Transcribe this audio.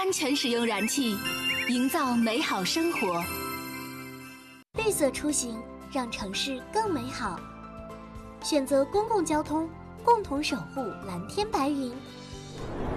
安全使用燃气，营造美好生活。 绿色出行，让城市更美好。选择公共交通，共同守护蓝天白云。